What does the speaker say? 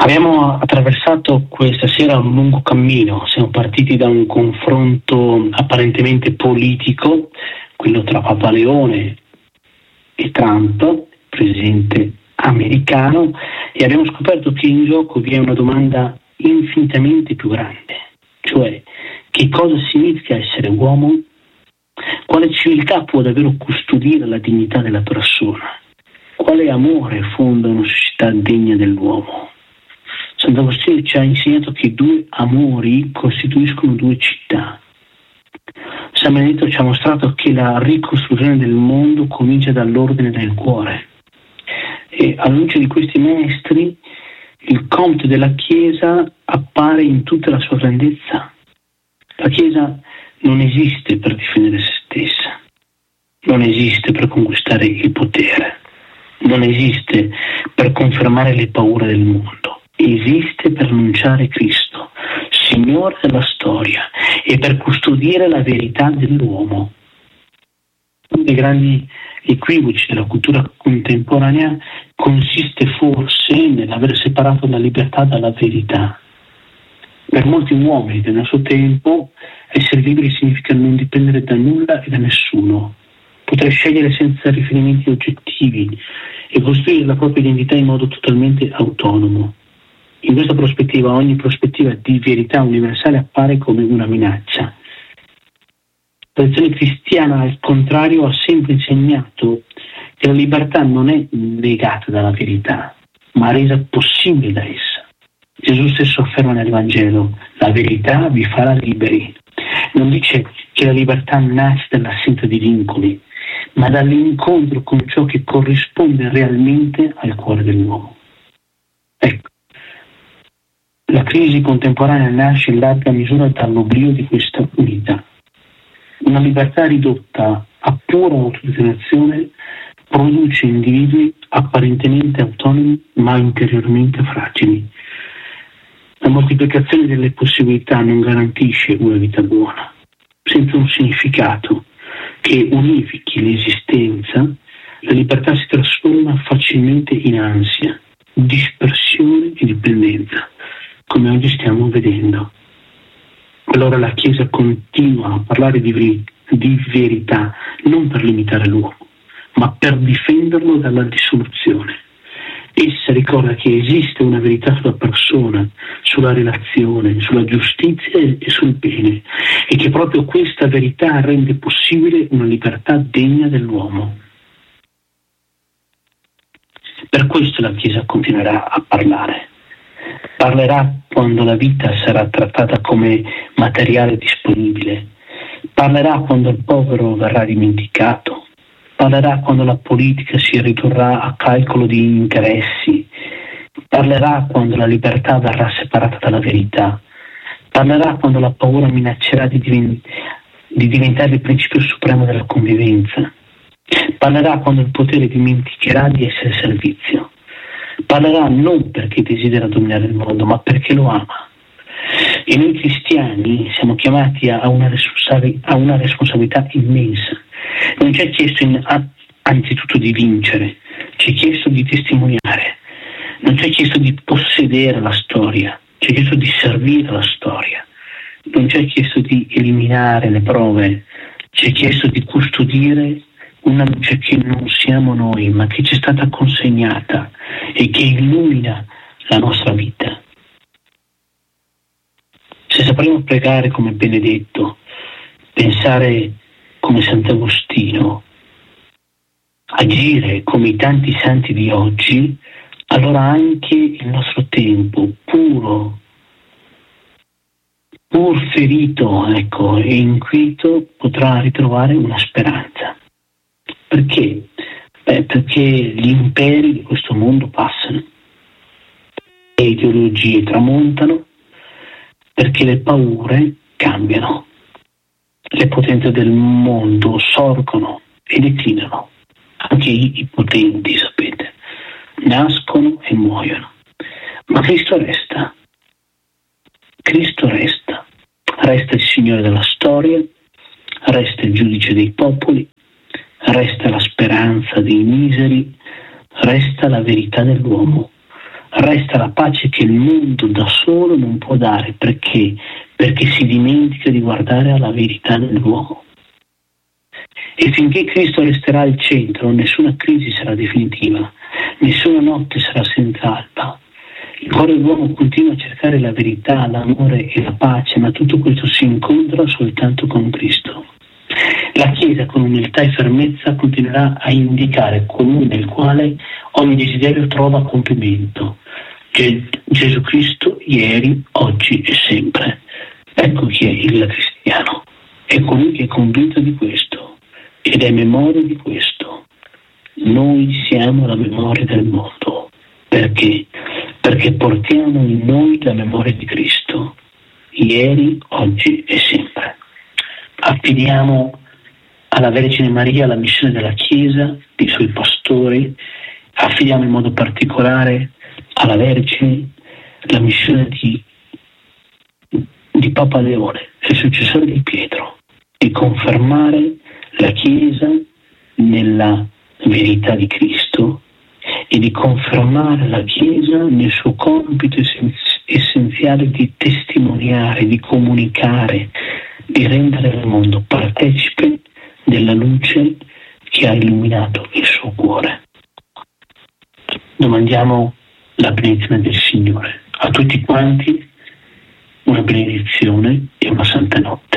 Abbiamo attraversato questa sera un lungo cammino, siamo partiti da un confronto apparentemente politico, quello tra Papa Leone e Trump, presidente americano, e abbiamo scoperto che in gioco vi è una domanda infinitamente più grande, cioè che cosa significa essere uomo, quale civiltà può davvero custodire la dignità della persona, quale amore fonda una società degna dell'uomo. Sant'Agostino ci ha insegnato che due amori costituiscono due città. San Benedetto ci ha mostrato che la ricostruzione del mondo comincia dall'ordine del cuore. E alla luce di questi maestri, il compito della Chiesa appare in tutta la sua grandezza. La Chiesa non esiste per difendere se stessa, non esiste per conquistare il potere, non esiste per confermare le paure del mondo. Esiste per annunciare Cristo, Signore della storia, e per custodire la verità dell'uomo. Uno dei grandi equivoci della cultura contemporanea consiste forse nell'aver separato la libertà dalla verità. Per molti uomini del nostro tempo, essere liberi significa non dipendere da nulla e da nessuno, poter scegliere senza riferimenti oggettivi e costruire la propria identità in modo totalmente autonomo. In questa prospettiva, ogni prospettiva di verità universale appare come una minaccia. La tradizione cristiana, al contrario, ha sempre insegnato che la libertà non è negata dalla verità, ma resa possibile da essa. Gesù stesso afferma nel Vangelo: la verità vi farà liberi. Non dice che la libertà nasce dall'assenza di vincoli, ma dall'incontro con ciò che corrisponde realmente al cuore dell'uomo. Ecco. La crisi contemporanea nasce in larga misura dall'oblio di questa unità. Una libertà ridotta a pura autodeterminazione produce individui apparentemente autonomi ma interiormente fragili. La moltiplicazione delle possibilità non garantisce una vita buona. Senza un significato che unifichi l'esistenza, la libertà si trasforma facilmente in ansia, dispersione e dipendenza, come oggi stiamo vedendo. Allora la Chiesa continua a parlare di verità non per limitare l'uomo, ma per difenderlo dalla dissoluzione. Essa ricorda che esiste una verità sulla persona, sulla relazione, sulla giustizia e sul bene, e che proprio questa verità rende possibile una libertà degna dell'uomo. Per questo la Chiesa continuerà a parlare. Parlerà quando la vita sarà trattata come materiale disponibile, parlerà quando il povero verrà dimenticato, parlerà quando la politica si ridurrà a calcolo di interessi, parlerà quando la libertà verrà separata dalla verità, parlerà quando la paura minaccerà di diventare il principio supremo della convivenza, parlerà quando il potere dimenticherà di essere servizio. Parlerà non perché desidera dominare il mondo, ma perché lo ama. E noi cristiani siamo chiamati a una responsabilità immensa. Non ci è chiesto anzitutto di vincere, ci è chiesto di testimoniare. Non ci è chiesto di possedere la storia, ci è chiesto di servire la storia. Non ci è chiesto di eliminare le prove, ci è chiesto di custodire una luce che non siamo noi, ma che ci è stata consegnata e che illumina la nostra vita. Se sapremo pregare come Benedetto, pensare come Sant'Agostino, agire come i tanti santi di oggi, allora anche il nostro tempo, pur ferito, e inquieto, potrà ritrovare una speranza. Perché? Perché gli imperi di questo mondo passano, le ideologie tramontano, perché le paure cambiano, le potenze del mondo sorgono e declinano, anche i potenti, sapete, nascono e muoiono, ma Cristo resta. Cristo resta il Signore della storia, resta il giudice dei popoli, resta la speranza dei miseri, resta la verità dell'uomo, resta la pace che il mondo da solo non può dare, perché si dimentica di guardare alla verità nell'uomo. E finché Cristo resterà al centro, nessuna crisi sarà definitiva, nessuna notte sarà senza alba. Il cuore dell'uomo continua a cercare la verità, l'amore e la pace, ma tutto questo si incontra soltanto con Cristo. La Chiesa, con umiltà e fermezza, continuerà a indicare colui nel quale ogni desiderio trova compimento. Gesù Cristo, ieri, oggi e sempre. Ecco chi è il cristiano. È colui che è convinto di questo ed è memoria di questo. Noi siamo la memoria del mondo. Perché? Perché portiamo in noi la memoria di Cristo, ieri, oggi e sempre. Affidiamo alla Vergine Maria la missione della Chiesa, dei suoi pastori, affidiamo in modo particolare alla Vergine la missione di Papa Leone, il successore di Pietro, di confermare la Chiesa nella verità di Cristo e di confermare la Chiesa nel suo compito essenziale di testimoniare, di comunicare, di rendere il mondo partecipe della luce che ha illuminato il suo cuore. Domandiamo la benedizione del Signore. A tutti quanti una benedizione e una santa notte.